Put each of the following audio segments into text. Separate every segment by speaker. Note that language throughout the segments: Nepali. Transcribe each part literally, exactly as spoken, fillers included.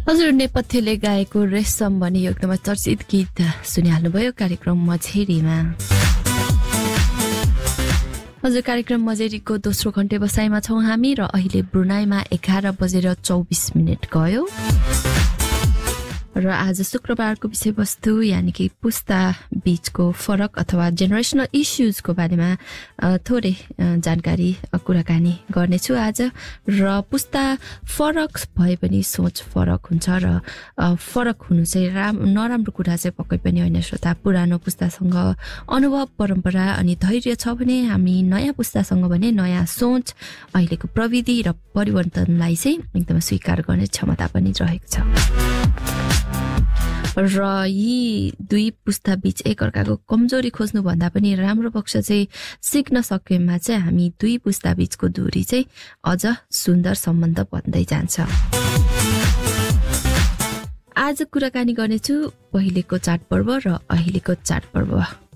Speaker 1: हजुर नेपथ्यले गाएको रेशम भन्ने यो एकदमै चर्चित गीत सुनिहाल्नुभयो कार्यक्रम मझेरीमा। हजुर कार्यक्रम मझेरीको दोस्रो घण्टे बसाइमा छौं हामी र अहिले ब्रुनाईमा एघार बजेर चौबिस मिनट गयो र आज शुक्रबारको विषयवस्तु यानि कि पुस्ता बीचको फरक अथवा जेनेरेसनल इश्यूजको बारेमा थोरै जानकारी कुराकानी गर्नेछु आज। र पुस्ता फरक भए पनि सोच फरक हुन्छ र फरक हुनु चाहिँ राम नराम्रो कुरा चाहिँ पक्कै पनि होइन श्रोता। पुरानो पुस्तासँग अनुभव परम्परा अनि धैर्य छ भने हामी नयाँ पुस्तासँग भने नयाँ सोच अहिलेको प्रविधि र परिवर्तनलाई चाहिँ एकदमै स्वीकार गर्ने क्षमता पनि रहेको छ र यी दुई पुस्ता बीच एकअर्काको कमजोरी खोज्नु भन्दा पनि राम्रो पक्ष चाहिँ सिक्न सकेमा चाहिँ हामी दुई पुस्ता बीचको दूरी चाहिँ अझ सुन्दर सम्बन्ध बन्दै जान्छ। आज कुराकानी गर्नेछु पहिलेको चाडपर्व र अहिलेको चाडपर्व।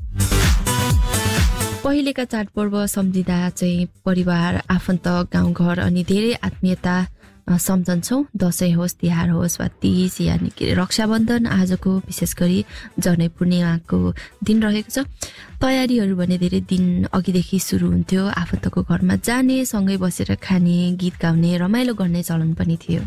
Speaker 1: पहिलेका चाडपर्व सम्झिँदा चाहिँ परिवार आफन्त गाउँघर अनि धेरै आत्मीयता सम्झन्छौँ। दसैँ होस् तिहार होस् वा तीज यानि कि रक्षाबन्धन आजको विशेष गरी जनै पूर्णिमाको दिन रहेको छ। तयारीहरू भने धेरै दिन अघिदेखि सुरु हुन्थ्यो। आफन्तको घरमा जाने सँगै बसेर खाने गीत गाउने रमाइलो गर्ने चलन पनि थियो।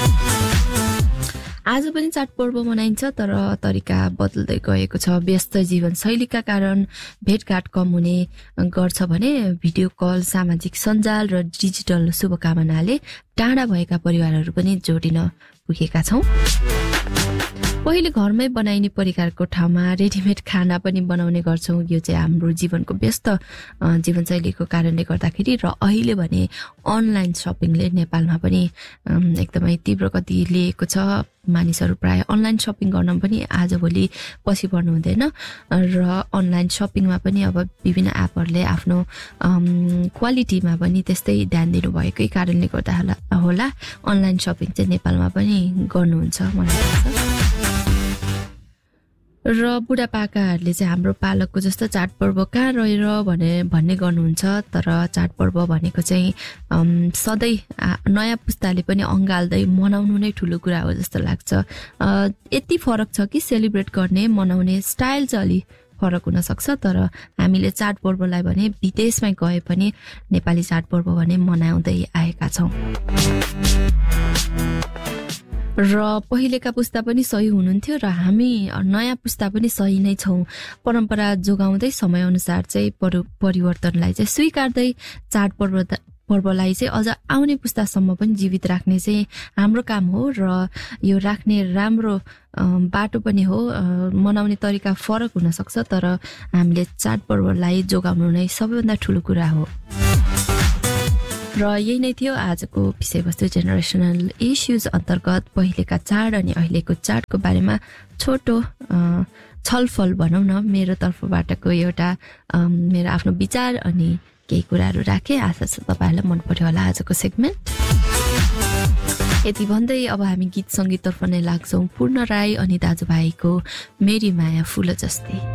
Speaker 1: आज पनि चाडपर्व मनाइन्छ तर तरिका बदल्दै गएको छ। व्यस्त जीवनशैलीका कारण भेटघाट कम हुने गर्छ भने भिडियो कल सामाजिक सञ्जाल र डिजिटल शुभकामनाले टाढा भएका परिवारहरू पनि जोडिन पुगेका छौं। पहिले घरमै बनाइने परिकारको ठाउँमा रेडिमेड खाना पनि बनाउने गर्छौं। यो चाहिँ हाम्रो जीवनको व्यस्त जीवनशैलीको कारणले गर्दाखेरि र अहिले भने अनलाइन शपिङले नेपालमा पनि एकदमै तीव्र गति लिएको छ। मानिसहरू प्राय अनलाइन शपिङ गर्न पनि आजभोलि पछि पर्नु हुँदैन र अनलाइन शपिङमा पनि अब विभिन्न एपहरूले आफ्नो क्वालिटीमा पनि त्यस्तै ध्यान दिनुभएकै कारणले गर्दा होला अनलाइन शपिङ चाहिँ नेपालमा पनि गर्नुहुन्छ मलाई लाग्छ। र बुढापाकाहरूले चाहिँ हाम्रो पालकको जस्तो चाडपर्व कहाँ रहेर भने भन्ने गर्नुहुन्छ। तर चाडपर्व भनेको चाहिँ सधैँ नयाँ पुस्ताले पनि अँगाल्दै मनाउनु नै ठुलो कुरा हो जस्तो लाग्छ। यति फरक छ कि सेलिब्रेट गर्ने मनाउने स्टाइल चाहिँ अलि फरक हुन सक्छ। तर हामीले चाडपर्वलाई भने विदेशमै गए पनि नेपाली चाडपर्व भने मनाउँदै आएका छौँ। र पहिलेका पुस्ता पनि सही हुनुहुन्थ्यो र हामी नयाँ पुस्ता पनि सही नै छौं। परम्परा जोगाउँदै समयअनुसार चाहिँ परिवर्तनलाई चाहिँ स्वीकार्दै चाडपर्व पर्वलाई चाहिँ अझ आउने पुस्तासम्म पनि जीवित राख्ने चाहिँ हाम्रो काम हो र यो राख्ने राम्रो बाटो पनि हो। मनाउने तरिका फरक हुन सक्छ तर हामीले चाडपर्वलाई जोगाउनु नै सबैभन्दा ठुलो कुरा हो। र यही नै थियो आजको विषयवस्तु जेनेरेसनल इश्यूज अन्तर्गत पहिलेका चाड अनि अहिलेको चाडको बारेमा छोटो छलफल भनौँ न मेरो तर्फबाटको एउटा मेरो आफ्नो विचार अनि केही कुराहरू राखेँ। आशा छ तपाईँहरूलाई मन पर्यो होला आजको सेगमेन्ट। यति भन्दै अब हामी गीत सङ्गीततर्फ नै लाग्छौँ। पूर्ण राई अनि दाजुभाइको मेरी माया फुल जस्तै।